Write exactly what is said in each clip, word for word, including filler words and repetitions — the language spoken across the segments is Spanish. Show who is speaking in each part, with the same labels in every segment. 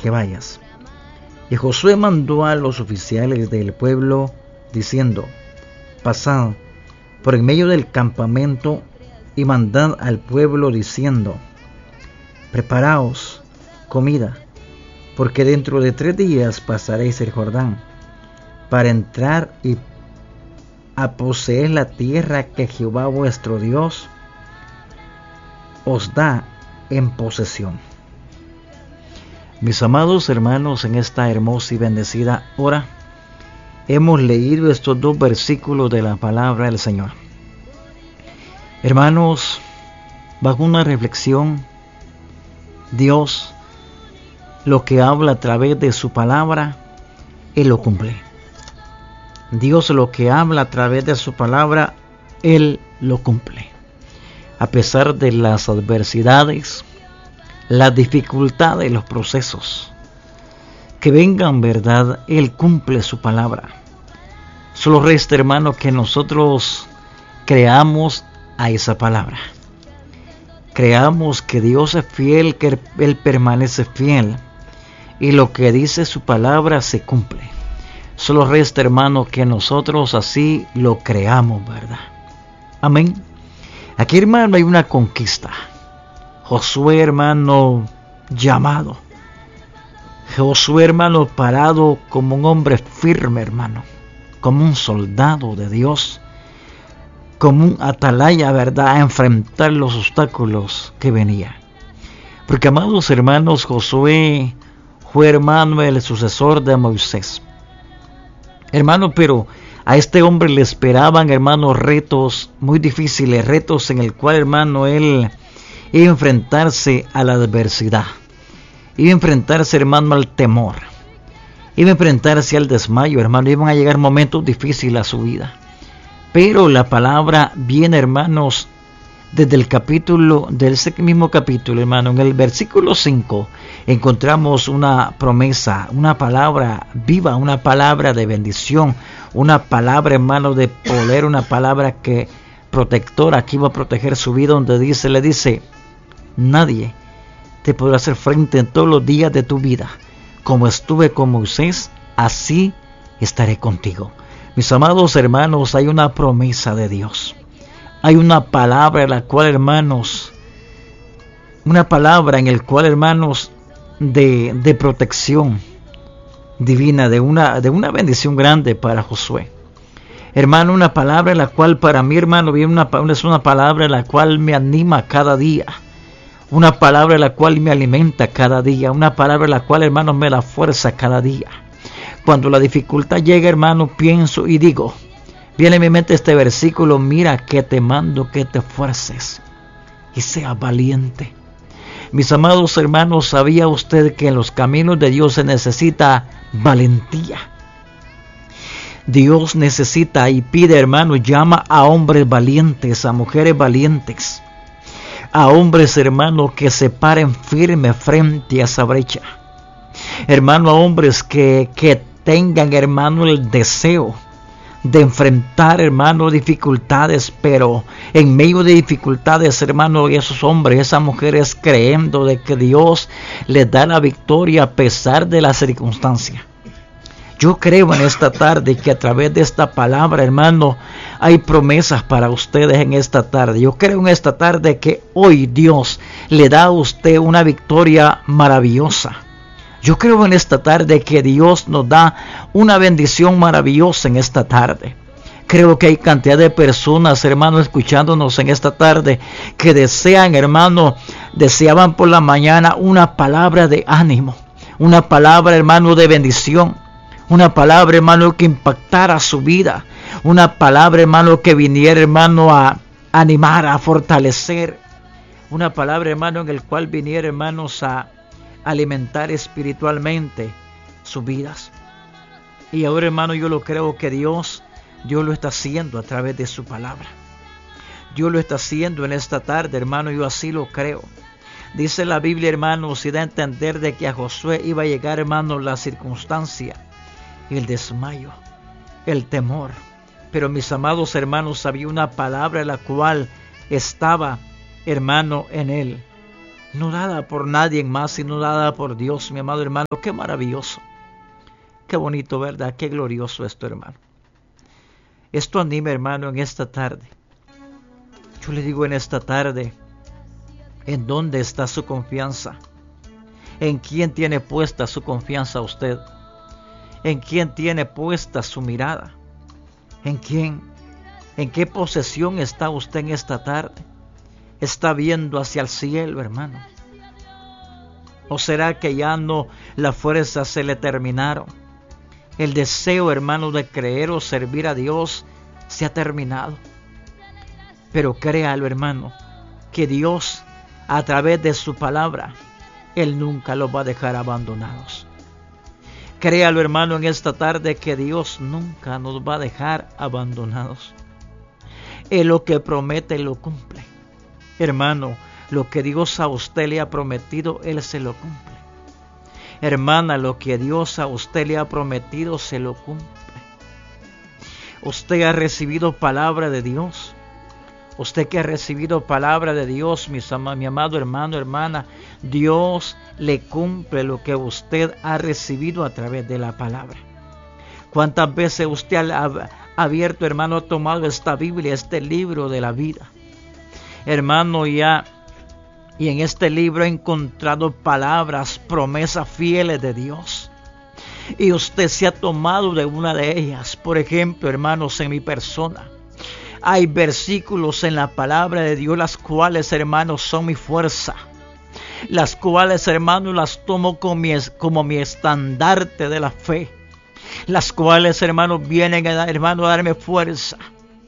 Speaker 1: que vayas. Y Josué mandó a los oficiales del pueblo diciendo: pasad por en medio del campamento y mandad al pueblo diciendo: preparaos comida, porque dentro de tres días pasaréis el Jordán para entrar y a poseer la tierra que Jehová vuestro Dios os da en posesión. Mis amados hermanos, en esta hermosa y bendecida hora hemos leído estos dos versículos de la palabra del Señor. Hermanos, bajo una reflexión, Dios lo que habla a través de su palabra, Él lo cumple. Dios lo que habla a través de su palabra, Él lo cumple. A pesar de las adversidades, las dificultades, los procesos que vengan, ¿verdad? Él cumple su palabra. Solo resta, hermano, que nosotros creamos a esa palabra. Creamos que Dios es fiel, que Él permanece fiel, y lo que dice su palabra se cumple. Solo resta, hermano, que nosotros así lo creamos, ¿verdad? Amén. Aquí, hermano, hay una conquista. Josué, hermano, llamado. Josué, hermano, parado como un hombre firme, hermano, como un soldado de Dios, como un atalaya, ¿verdad?, a enfrentar los obstáculos que venían. Porque, amados hermanos, Josué fue, hermano, el sucesor de Moisés. Hermano, pero a este hombre le esperaban, hermano, retos muy difíciles, retos en el cual, hermano, él iba a enfrentarse a la adversidad, iba a enfrentarse, hermano, al temor, iba a enfrentarse al desmayo, hermano. Iban a llegar momentos difíciles a su vida. Pero la palabra viene, hermanos, desde el capítulo, del ese mismo capítulo, hermano, en el versículo cinco, encontramos una promesa, una palabra viva, una palabra de bendición, una palabra, hermano, de poder, una palabra que protectora, que iba a proteger su vida, donde dice, le dice: nadie te podrá hacer frente en todos los días de tu vida. Como estuve con Moisés, así estaré contigo. Mis amados hermanos, hay una promesa de Dios. Hay una palabra en la cual, hermanos, una palabra en el cual, hermanos, de, de protección divina, de una, de una bendición grande para Josué. Hermano, una palabra en la cual para mí, hermano, viene una, es una palabra en la cual me anima cada día. Una palabra en la cual me alimenta cada día. Una palabra en la cual, hermano, me da fuerza cada día. Cuando la dificultad llega, hermano, pienso y digo, viene a mi mente este versículo: mira que te mando que te esfuerces y seas valiente. Mis amados hermanos, ¿sabía usted que en los caminos de Dios se necesita valentía? Dios necesita y pide, hermano, llama a hombres valientes, a mujeres valientes, a hombres, hermano, que se paren firme frente a esa brecha. Hermano, a hombres que, que tengan, hermano, el deseo de enfrentar, hermano, dificultades, pero en medio de dificultades, hermano, esos hombres, esas mujeres, creyendo de que Dios les da la victoria a pesar de las circunstancias. Yo creo en esta tarde que a través de esta palabra, hermano, hay promesas para ustedes en esta tarde. Yo creo en esta tarde que hoy Dios le da a usted una victoria maravillosa. Yo creo en esta tarde que Dios nos da una bendición maravillosa en esta tarde. Creo que hay cantidad de personas, hermano, escuchándonos en esta tarde, que desean, hermano, deseaban por la mañana una palabra de ánimo, una palabra, hermano, de bendición, una palabra, hermano, que impactara su vida, una palabra, hermano, que viniera, hermano, a animar, a fortalecer, una palabra, hermano, en el cual viniera, hermanos, a alimentar espiritualmente sus vidas. Y ahora, hermano, yo lo creo que Dios, Dios lo está haciendo a través de su palabra. Dios lo está haciendo en esta tarde, hermano, yo así lo creo. Dice la Biblia, hermano, si da a entender de que a Josué iba a llegar, hermano, la circunstancia, el desmayo, el temor. Pero mis amados hermanos, había una palabra la cual estaba, hermano, en él. no dada por nadie más, sino dada por Dios, mi amado hermano. Qué maravilloso, qué bonito, ¿verdad? Qué glorioso esto, hermano. Esto anima, hermano, en esta tarde. Yo le digo en esta tarde, ¿en dónde está su confianza? ¿En quién tiene puesta su confianza usted? ¿En quién tiene puesta su mirada? ¿En quién? ¿En qué posesión está usted en esta tarde? ¿Está viendo hacia el cielo, hermano? ¿O será que ya no, las fuerzas se le terminaron? El deseo, hermano, de creer o servir a Dios se ha terminado. Pero créalo, hermano, que Dios, a través de su palabra, Él nunca los va a dejar abandonados. Créalo, hermano, en esta tarde, que Dios nunca nos va a dejar abandonados. Él lo que promete, lo cumple. Hermano, lo que Dios a usted le ha prometido, Él se lo cumple. Hermana, lo que Dios a usted le ha prometido, se lo cumple. Usted ha recibido palabra de Dios. Usted que ha recibido palabra de Dios, mi, mi amado hermano, hermana, Dios le cumple lo que usted ha recibido a través de la palabra. ¿Cuántas veces usted ha abierto, hermano, ha tomado esta Biblia, este libro de la vida? Hermano, ya, y en este libro ha encontrado palabras, promesas fieles de Dios. Y usted se ha tomado de una de ellas. Por ejemplo, hermanos, en mi persona, hay versículos en la palabra de Dios, las cuales, hermanos, son mi fuerza. Las cuales, hermanos, las tomo como mi, como mi estandarte de la fe. Las cuales, hermanos, vienen, hermano, a darme fuerza.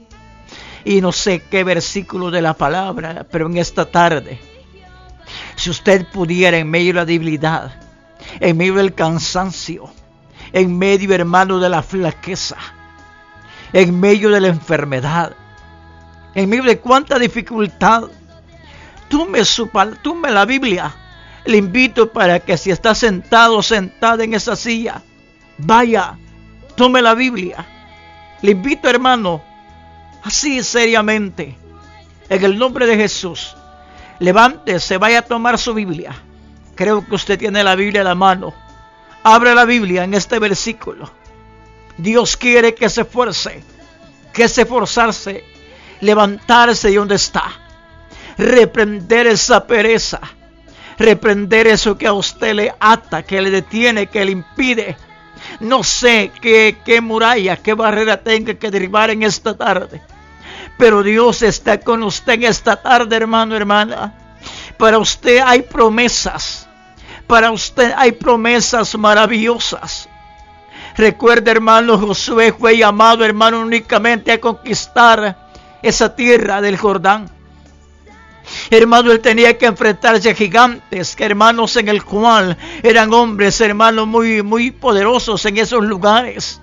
Speaker 1: Y no sé qué versículo de la palabra, pero en esta tarde, si usted pudiera, en medio de la debilidad, en medio del cansancio, en medio, hermano, de la flaqueza, en medio de la enfermedad, en medio de cuánta dificultad, tome, su, tome la Biblia. Le invito para que, si está sentado o sentada en esa silla, vaya, tome la Biblia. Le invito, hermano, así seriamente, en el nombre de Jesús, levántese, vaya a tomar su Biblia. Creo que usted tiene la Biblia en la mano. Abre la Biblia en este versículo. Dios quiere que se esfuerce, que se esforzarse, levantarse de donde está, reprender esa pereza, reprender eso que a usted le ata, que le detiene, que le impide. No sé qué, qué muralla, qué barrera tenga que derribar en esta tarde, pero Dios está con usted en esta tarde, hermano, hermana. Para usted hay promesas, para usted hay promesas maravillosas. Recuerda, hermano, Josué fue llamado, hermano, únicamente a conquistar esa tierra del Jordán. Hermano, él tenía que enfrentarse a gigantes, que, hermanos, en el cual eran hombres, hermanos, muy, muy poderosos en esos lugares.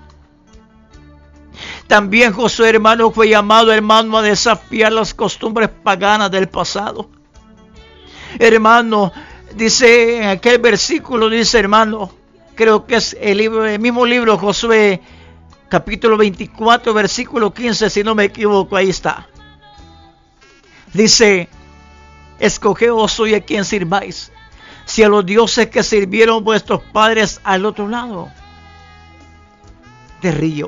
Speaker 1: También Josué, hermano, fue llamado, hermano, a desafiar las costumbres paganas del pasado. Hermano, dice en aquel versículo, dice, hermano, creo que es el, libro, el mismo libro, Josué, capítulo veinticuatro, versículo quince, si no me equivoco, ahí está. Dice: escogeos hoy a quien sirváis, si a los dioses que sirvieron vuestros padres al otro lado del río.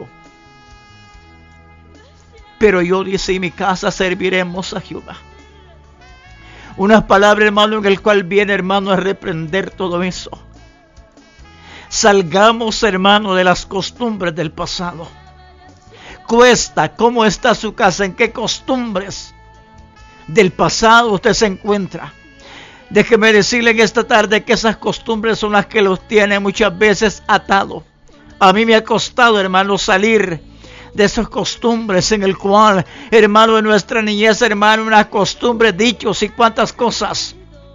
Speaker 1: Pero yo, dice, y mi casa serviremos a Jehová. Unas palabras, hermano, en el cual viene, hermano, a reprender todo eso. Salgamos, hermano, de las costumbres del pasado. Cuesta, ¿cómo está su casa? ¿En qué costumbres del pasado usted se encuentra? Déjeme decirle en esta tarde que esas costumbres son las que los tienen muchas veces atados. A mí me ha costado, hermano, salir de esas costumbres en el cual, hermano, en nuestra niñez, hermano, unas costumbres, dichos y cuantas cosas.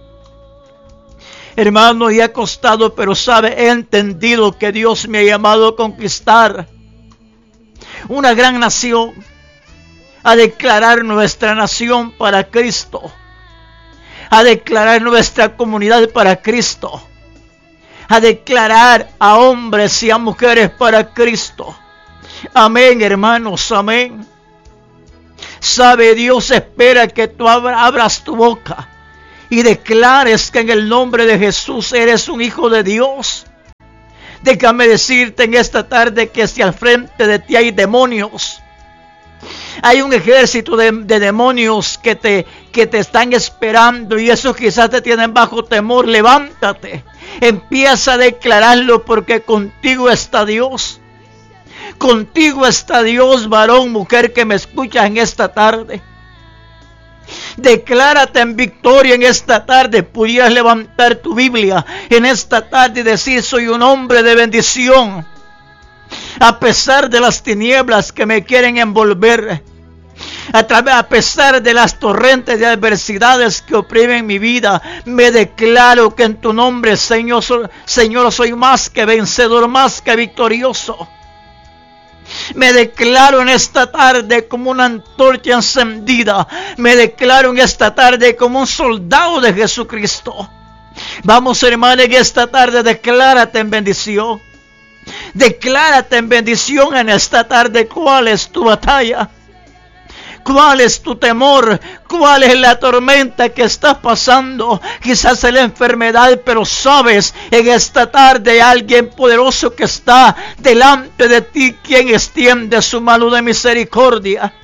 Speaker 1: Hermano, y ha costado, pero sabe, he entendido que Dios me ha llamado a conquistar una gran nación, a declarar nuestra nación para Cristo, a declarar nuestra comunidad para Cristo, a declarar a hombres y a mujeres para Cristo. Amén, hermanos, amén. Sabe, Dios espera que tú abras tu boca y declares que en el nombre de Jesús eres un hijo de Dios. Déjame decirte en esta tarde que si al frente de ti hay demonios, hay un ejército de, de demonios que te, que te están esperando, y esos quizás te tienen bajo temor, levántate, empieza a declararlo, porque contigo está Dios. Contigo está Dios, varón, mujer que me escuchas en esta tarde. Declárate en victoria en esta tarde. Pudieras levantar tu Biblia en esta tarde y decir: soy un hombre de bendición. A pesar de las tinieblas que me quieren envolver, a, través, a pesar de las torrentes de adversidades que oprimen mi vida, me declaro que en tu nombre, Señor, Señor, soy más que vencedor, más que victorioso. Me declaro en esta tarde como una antorcha encendida. Me declaro en esta tarde como un soldado de Jesucristo. Vamos, hermano, en esta tarde declárate en bendición. Declárate en bendición en esta tarde. ¿Cuál es tu batalla? ¿Cuál es tu temor? ¿Cuál es la tormenta que estás pasando? Quizás es la enfermedad, pero sabes, en esta tarde hay alguien poderoso que está delante de ti, quien extiende su mano de misericordia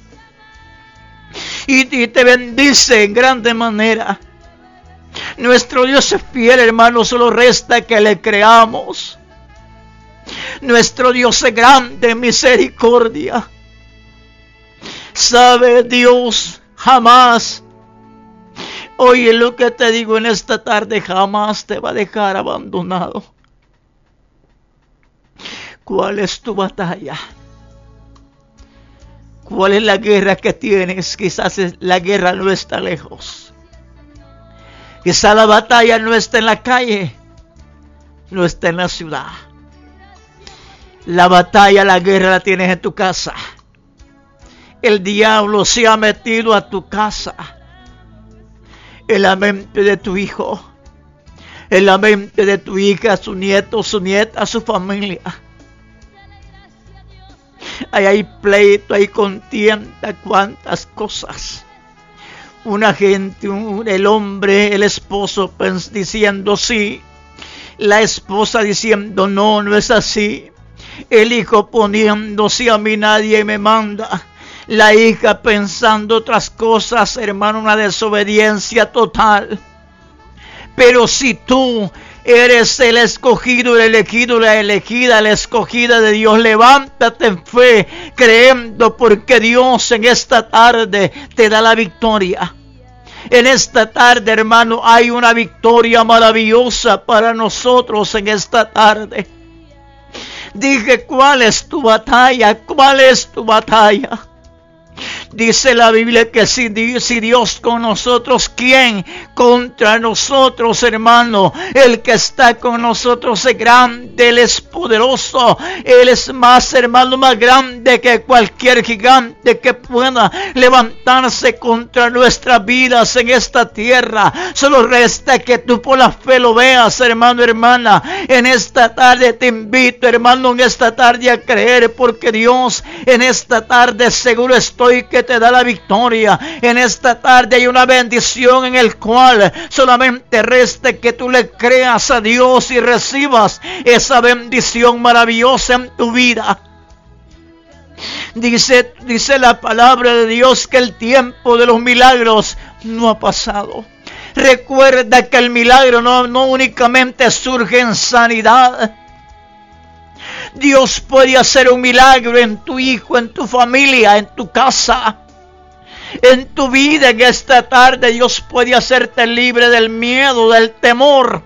Speaker 1: y, y te bendice en grande manera. Nuestro Dios es fiel, hermano, solo resta que le creamos. Nuestro Dios es grande en misericordia. Sabe, Dios jamás, oye lo que te digo en esta tarde, jamás te va a dejar abandonado. ¿Cuál es tu batalla? ¿Cuál es la guerra que tienes? Quizás la guerra no está lejos. Quizás la batalla no está en la calle, no está en la ciudad. La batalla, la guerra la tienes en tu casa. El diablo se ha metido a tu casa, en la mente de tu hijo, en la mente de tu hija, su nieto, su nieta, su familia. Ahí hay pleito, hay contienda, cuántas cosas. Una gente, un, el hombre, el esposo pens, diciendo sí, la esposa diciendo no, no es así. El hijo poniéndose: a mí nadie me manda. La hija pensando otras cosas, hermano, una desobediencia total. Pero si tú eres el escogido, el elegido, la elegida, la escogida de Dios, levántate en fe, creyendo, porque Dios en esta tarde te da la victoria. En esta tarde, hermano, hay una victoria maravillosa para nosotros en esta tarde. Dije: ¿cuál es tu batalla? ¿Cuál es tu batalla? Dice la Biblia que si Dios, si Dios con nosotros, ¿quién contra nosotros, hermano? El que está con nosotros es grande, Él es poderoso, Él es más, hermano, más grande que cualquier gigante que pueda levantarse contra nuestras vidas en esta tierra. Solo resta que tú por la fe lo veas, hermano, hermana. En esta tarde te invito, hermano, en esta tarde a creer, porque Dios en esta tarde seguro estoy que te da la victoria. En esta tarde hay una bendición en el cual solamente resta que tú le creas a Dios y recibas esa bendición maravillosa en tu vida. Dice, dice la palabra de Dios que el tiempo de los milagros no ha pasado. Recuerda que el milagro no, no únicamente surge en sanidad. Dios puede hacer un milagro en tu hijo, en tu familia, en tu casa, en tu vida. En esta tarde Dios puede hacerte libre del miedo, del temor.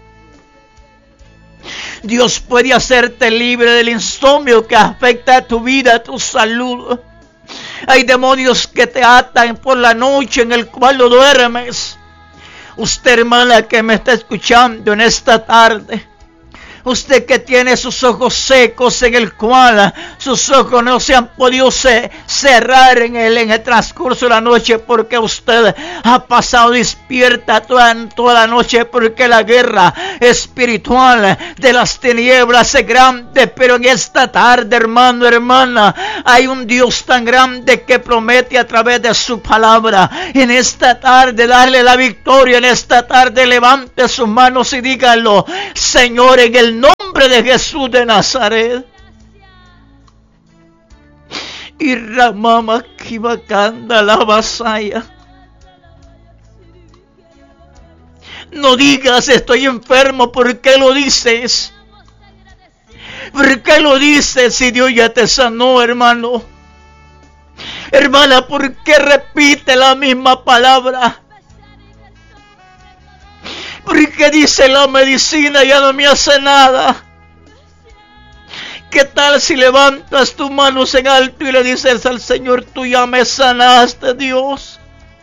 Speaker 1: Dios puede hacerte libre del insomnio que afecta a tu vida, a tu salud. Hay demonios que te atan por la noche en el cual no duermes. Usted, hermana, que me está escuchando en esta tarde, Usted que tiene sus ojos secos, en el cual sus ojos no se han podido cerrar en el, en el transcurso de la noche, porque usted ha pasado despierta toda, toda la noche, porque la guerra espiritual de las tinieblas es grande. Pero en esta tarde, hermano, hermana, hay un Dios tan grande que promete a través de su palabra en esta tarde darle la victoria. En esta tarde levante sus manos y díganlo: Señor, en el nombre de Jesús de Nazaret. Y Ramama Kibakanda la vasaya. No digas estoy enfermo. ¿Por qué lo dices? ¿Por qué lo dices si Dios ya te sanó, hermano? Hermana, ¿por qué repite la misma palabra? Porque dice la medicina ya no me hace nada. ¿Qué tal si levantas tus manos en alto y le dices al Señor: tú ya me sanaste, Dios?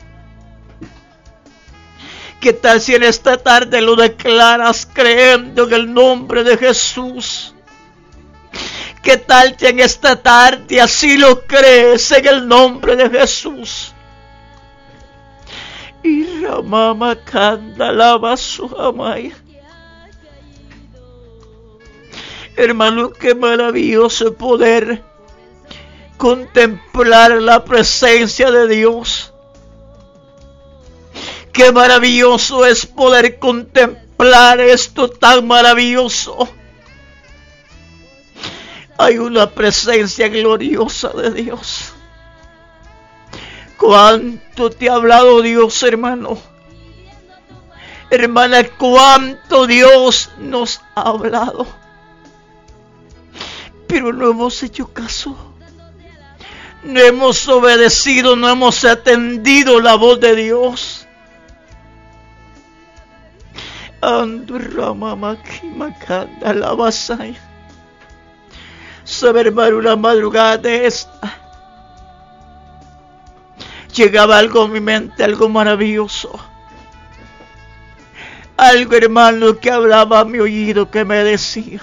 Speaker 1: ¿Qué tal si en esta tarde lo declaras creyendo en el nombre de Jesús? ¿Qué tal si en esta tarde así lo crees en el nombre de Jesús? Y Ramama Kanda lava su amaya. Hermano, qué maravilloso poder contemplar la presencia de Dios. Qué maravilloso es poder contemplar esto tan maravilloso. Hay una presencia gloriosa de Dios. ¿Cuánto te ha hablado Dios, hermano? Hermana, ¿cuánto Dios nos ha hablado? Pero no hemos hecho caso. No hemos obedecido, no hemos atendido la voz de Dios. Andurramamakimakanda la vasaya. Sabe, hermano, una madrugada de esta llegaba algo a mi mente, algo maravilloso. Algo, hermano, que hablaba a mi oído, que me decía: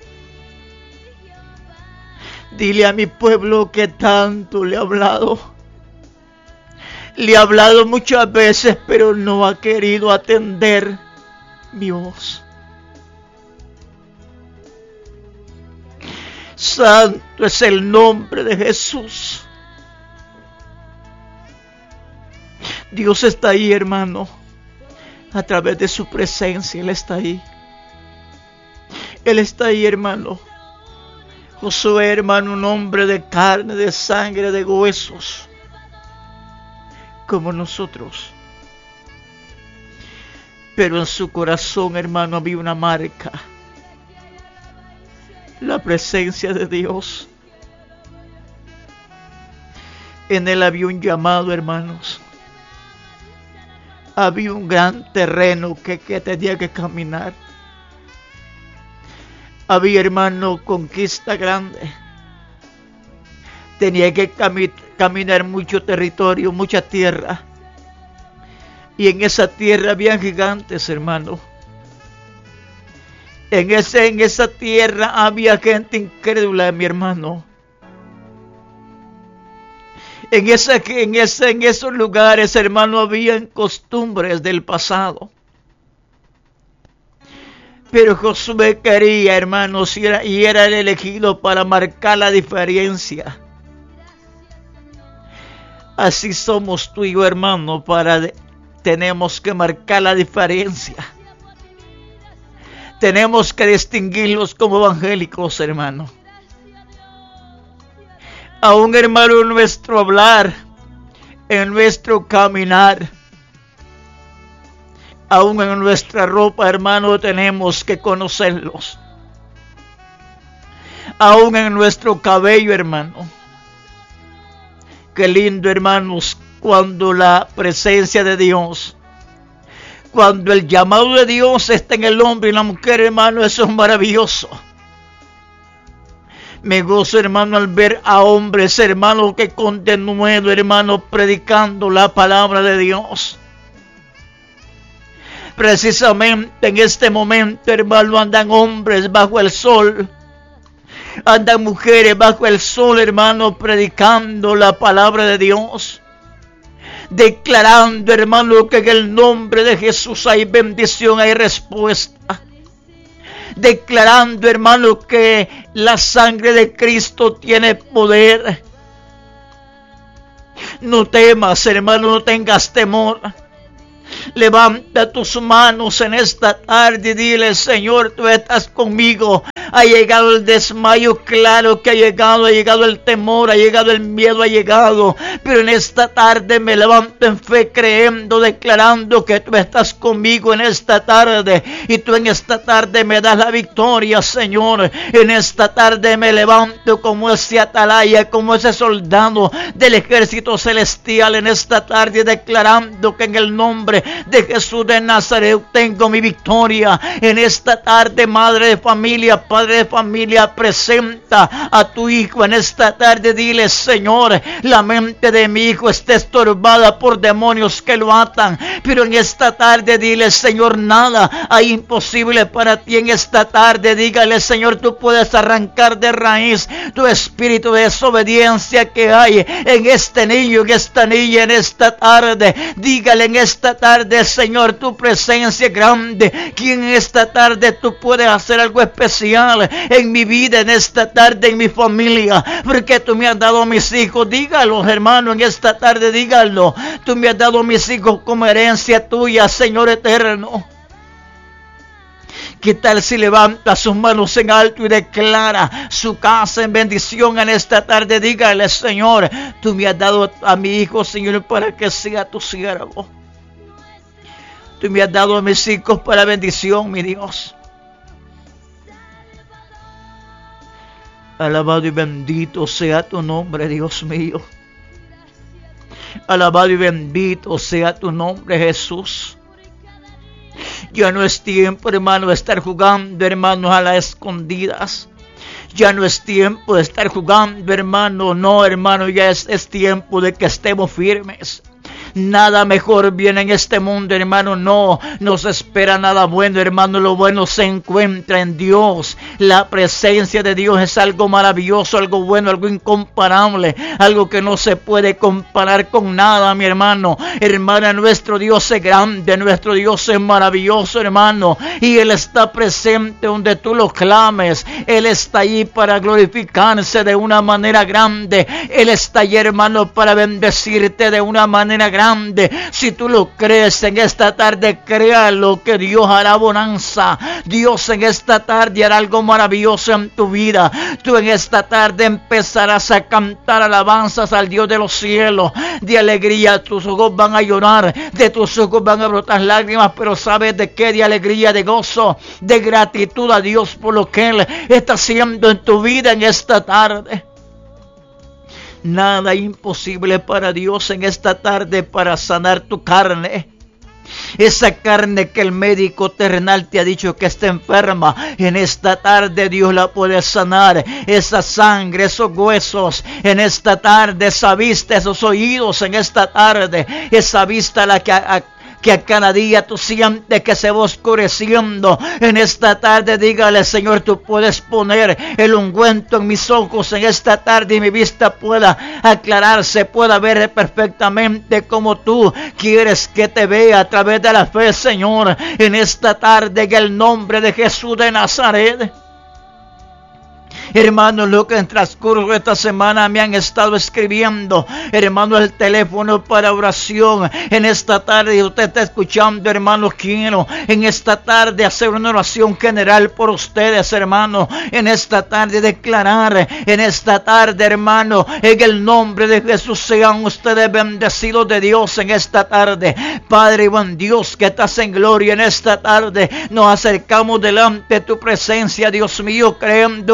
Speaker 1: dile a mi pueblo que tanto le he hablado. Le he hablado muchas veces, pero no ha querido atender mi voz. Santo es el nombre de Jesús. Dios está ahí, hermano. A través de su presencia, Él está ahí. Él está ahí, hermano. Josué, hermano, un hombre de carne, de sangre, de huesos, como nosotros. Pero en su corazón, hermano, había una marca: la presencia de Dios. En él había un llamado, hermanos. Había un gran terreno que, que tenía que caminar. Había, hermano, conquista grande. Tenía que cami- caminar mucho territorio, mucha tierra. Y en esa tierra habían gigantes, hermano. En, ese, en esa tierra había gente incrédula, mi hermano. En, esa, en, ese, en esos lugares, hermano, habían costumbres del pasado. Pero Josué quería, hermanos, y era, y era el elegido para marcar la diferencia. Así somos tú y yo, hermano, para de, tenemos que marcar la diferencia. Tenemos que distinguirlos como evangélicos, hermano. Aún, hermano, en nuestro hablar, en nuestro caminar, aún en nuestra ropa, hermano, tenemos que conocerlos. Aún en nuestro cabello, hermano. Qué lindo, hermanos, cuando la presencia de Dios, cuando el llamado de Dios está en el hombre y la mujer, hermano, eso es maravilloso. Me gozo, hermano, al ver a hombres, hermano, que con denuedo, hermano, predicando la palabra de Dios. Precisamente en este momento, hermano, andan hombres bajo el sol. Andan mujeres bajo el sol, hermano, predicando la palabra de Dios. Declarando, hermano, que en el nombre de Jesús hay bendición, hay respuesta. Declarando, hermano, que la sangre de Cristo tiene poder. No temas, hermano, no tengas temor. Levanta tus manos en esta tarde y dile: Señor, tú estás conmigo. Ha llegado el desmayo, claro que ha llegado, ha llegado el temor, ha llegado el miedo, ha llegado. Pero en esta tarde me levanto en fe, creyendo, declarando que tú estás conmigo en esta tarde. Y tú en esta tarde me das la victoria, Señor. En esta tarde me levanto como ese atalaya, como ese soldado del ejército celestial. En esta tarde declarando que en el nombre de Jesús de Nazaret tengo mi victoria. En esta tarde, madre de familia, padre de familia, presenta a tu hijo en esta tarde. Dile: Señor, la mente de mi hijo está estorbada por demonios que lo atan, pero en esta tarde dile: Señor, nada hay imposible para ti. En esta tarde dígale: Señor, tú puedes arrancar de raíz tu espíritu de desobediencia que hay en este niño, en esta niña. En esta tarde dígale: en esta tarde, Señor, tu presencia es grande. Que en esta tarde tú puedes hacer algo especial en mi vida, en esta tarde, en mi familia, porque tú me has dado a mis hijos. Dígalo, hermano, en esta tarde dígalo: tú me has dado a mis hijos como herencia tuya, Señor eterno. ¿Qué tal si levanta sus manos en alto y declara su casa en bendición en esta tarde? Dígale: Señor, tú me has dado a mi hijo, Señor, para que sea tu siervo. Tú me has dado a mis hijos para bendición, mi Dios. Alabado y bendito sea tu nombre, Dios mío. Alabado y bendito sea tu nombre, Jesús. Ya no es tiempo, hermano, de estar jugando, hermanos, a las escondidas. Ya no es tiempo de estar jugando, hermano. No, hermano, ya es, es tiempo de que estemos firmes. Nada mejor viene en este mundo, hermano. No nos espera nada bueno, hermano. Lo bueno se encuentra en Dios. La presencia de Dios es algo maravilloso, algo bueno, algo incomparable, algo que no se puede comparar con nada, mi hermano. Hermana, nuestro Dios es grande, nuestro Dios es maravilloso, hermano. Y Él está presente donde tú lo clames. Él está allí para glorificarse de una manera grande. Él está allí, hermano, para bendecirte de una manera grande. Grande. Si tú lo crees en esta tarde, créalo que Dios hará bonanza. Dios en esta tarde hará algo maravilloso en tu vida. Tú en esta tarde empezarás a cantar alabanzas al Dios de los cielos. De alegría tus ojos van a llorar, de tus ojos van a brotar lágrimas, pero ¿sabes de qué? De alegría, de gozo, de gratitud a Dios por lo que Él está haciendo en tu vida en esta tarde. Nada imposible para Dios en esta tarde para sanar tu carne. Esa carne que el médico terrenal te ha dicho que está enferma, en esta tarde Dios la puede sanar. Esa sangre, esos huesos, en esta tarde, esa vista, esos oídos, en esta tarde, esa vista la que a, que a cada día tú sientes que se va oscureciendo. En esta tarde dígale: Señor, tú puedes poner el ungüento en mis ojos en esta tarde y mi vista pueda aclararse, pueda ver perfectamente como tú quieres que te vea a través de la fe, Señor. En esta tarde, en el nombre de Jesús de Nazaret. Hermanos, lo que en transcurso de esta semana me han estado escribiendo, hermano, el teléfono para oración. En esta tarde usted está escuchando, hermano, quiero en esta tarde hacer una oración general por ustedes, hermano. En esta tarde declarar, en esta tarde, hermano, en el nombre de Jesús sean ustedes bendecidos de Dios en esta tarde. Padre y buen Dios que estás en gloria, en esta tarde nos acercamos delante de tu presencia, Dios mío, creyendo que tú eres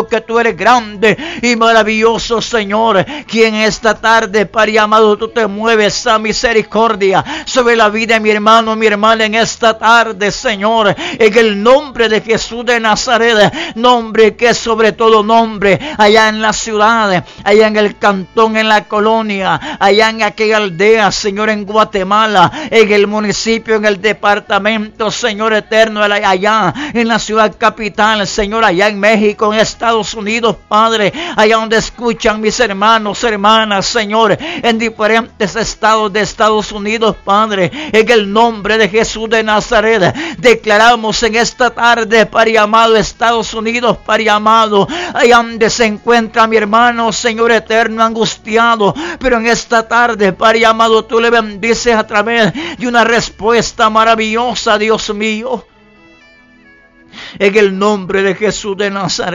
Speaker 1: Padre grande y maravilloso, Señor, que en esta tarde, Padre amado, tú te mueves a misericordia sobre la vida de mi hermano, mi hermana, en esta tarde, Señor, en el nombre de Jesús de Nazaret, nombre que es sobre todo nombre, allá en la ciudad, allá en el cantón, en la colonia, allá en aquella aldea, Señor, en Guatemala, en el municipio, en el departamento, Señor eterno, allá en la ciudad capital, Señor, allá en México, en Estados Unidos, Padre, allá donde escuchan mis hermanos, hermanas, Señor, en diferentes estados de Estados Unidos, Padre, en el nombre de Jesús de Nazaret, declaramos en esta tarde, Padre amado, Estados Unidos, Padre amado, allá donde se encuentra mi hermano, Señor eterno, angustiado, pero en esta tarde, Padre amado, tú le bendices a través de una respuesta maravillosa, Dios mío, en el nombre de Jesús de Nazaret.